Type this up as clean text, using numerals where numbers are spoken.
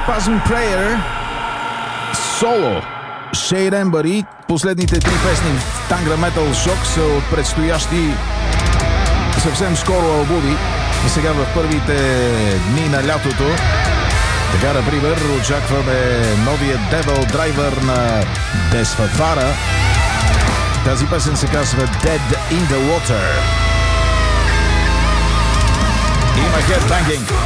Spasm Prayer, соло Shade Ember. Последните три песни в Tangra Metal Shock са от предстоящи съвсем скоро албуми. И сега в първите дни на лятото, така например, очакваме новия Devil Driver на Desfafara. Тази песен се казва Dead in the Water. Има headbanging.